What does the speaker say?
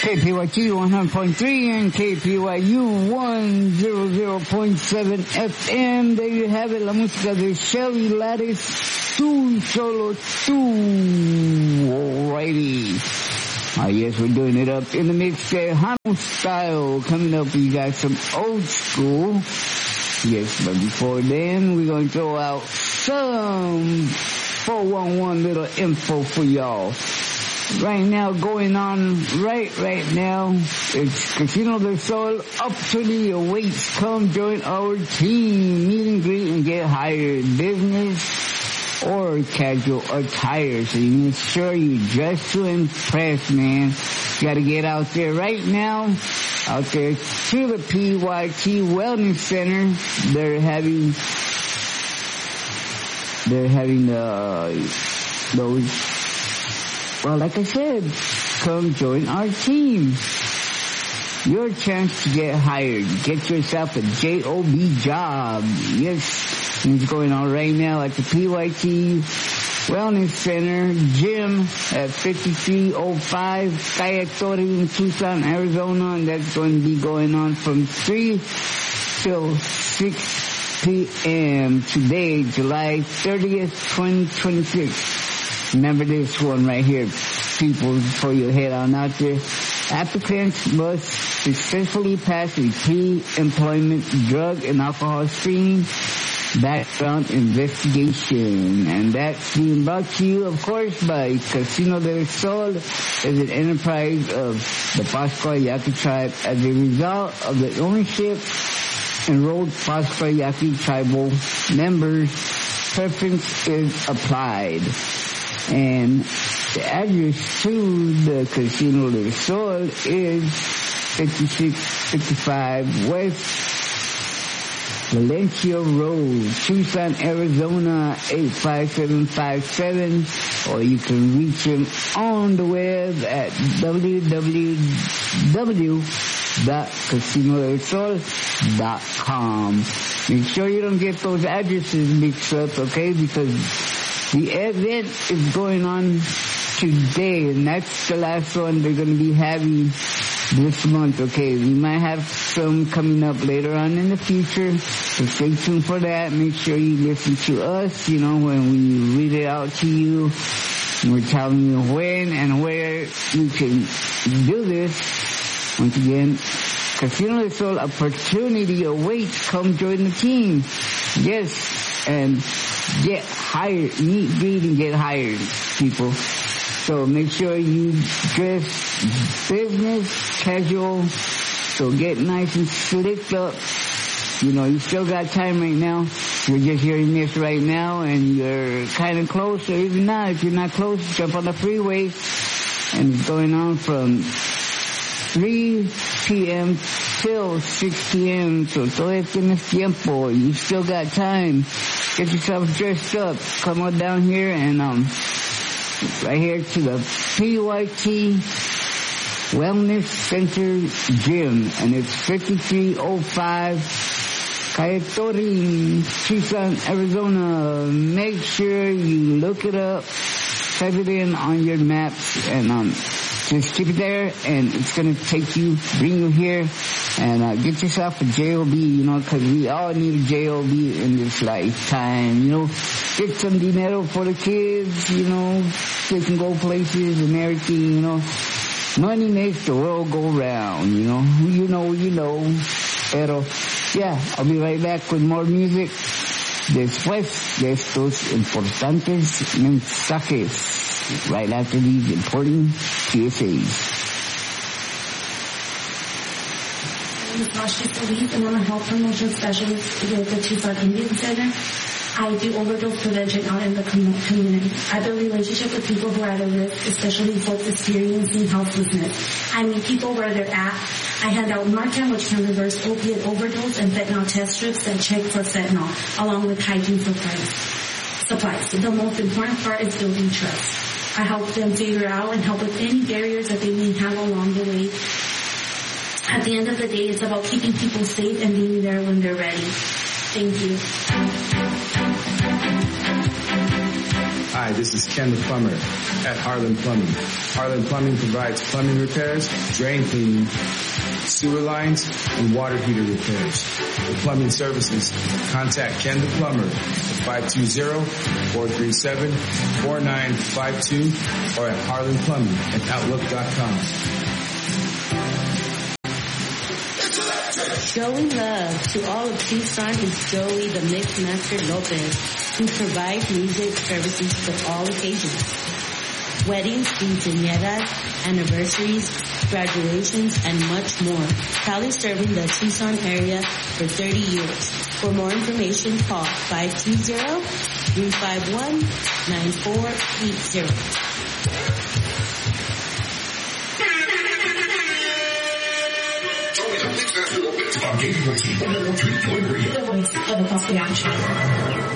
KPYT 100.3 and KPYU 100.7 FM. There you have it, la música de Shelly Lattice, Tú Solo Tú. Alrighty. Yes, we're doing it up in the mix there. Hano style. Coming up, we got some old school. Yes, but before then, we're going to throw out some 411 little info for y'all. Right now, going on right now, it's Casino del Sol. Opportunity awaits. Come join our team. Meet and greet and get hired. Business or casual attire. So you make sure you dress to impress, man. You gotta get out there right now. Out there to the PYT Wellness Center. They're having those. Well, like I said, come join our team. Your chance to get hired. Get yourself a JOB job. Yes, it's going on right now at the PYT Wellness Center Gym at 5305 Kayatori in Tucson, Arizona. And that's going to be going on from 3 till 6 p.m. today, July 30th, 2026. Remember this one right here, people, before you head on out there. Applicants must successfully pass a pre-employment drug and alcohol screening background investigation. And that's being brought to you, of course, by Casino del Sol as an enterprise of the Pascua Yaqui tribe as a result of the ownership enrolled Pascua Yaqui tribal members. Preference is applied. And the address to the Casino del Sol is 5655 West Valencia Road, Tucson, Arizona 85757, or you can reach him on the web at www.casinodelsol.com. Make sure you don't get those addresses mixed up, okay? Because the event is going on today, and that's the last one they're going to be having this month, okay? We might have some coming up later on in the future, so stay tuned for that. Make sure you listen to us, you know, when we read it out to you. We're telling you when and where you can do this. Once again, Casino del Sol opportunity awaits. Come join the team. Yes, and get hired, meet, greet, and get hired, people. So make sure you dress business, casual, so get nice and slicked up. You know, you still got time right now. You're just hearing this right now, and you're kind of close, or even not. If you're not close, jump on the freeway, and it's going on from 3 p.m. till 6 p.m. So todavía tienes tiempo. You still got time. Get yourself dressed up. Come on down here and right here to the PYT Wellness Center Gym, and it's 5305 Kayatori, Tucson, Arizona. Make sure you look it up, type it in on your maps, and just keep it there, and it's gonna bring you here, and get yourself a JOB, you know, because we all need a JOB in this lifetime, you know. Get some dinero for the kids, you know, they can go places and everything, you know. Money makes the world go round, you know. You know. Pero, yeah, I'll be right back with more music después de estos importantes mensajes. Right after these important PSAs. My name is Ashley Solis, and I'm a health promotion specialist with the Tucson Indian Center. I do overdose prevention out in the community. I build relationships with people who are at a risk, especially folks experiencing helplessness. I meet people where they're at. I hand out Narcan, which can reverse opiate overdose, and fentanyl test strips that check for fentanyl, along with hygiene supplies. The most important part is building trust. I help them figure out and help with any barriers that they may have along the way. At the end of the day, it's about keeping people safe and being there when they're ready. Thank you. Hi, this is Ken the Plumber at Harlan Plumbing. Harlan Plumbing provides plumbing repairs, drain cleaning, sewer lines, and water heater repairs. For plumbing services, contact Ken the Plumber at 520-437-4952 or at harlanplumbing@outlook.com. Showing love to all of Tucson is Joey the Mixmaster Lopez, who provides music services for all occasions. Weddings, quinceañeras, anniversaries, graduations, and much more. Proudly serving the Tucson area for 30 years. For more information, call 520-351-9480. On Gate 103.3 Radio.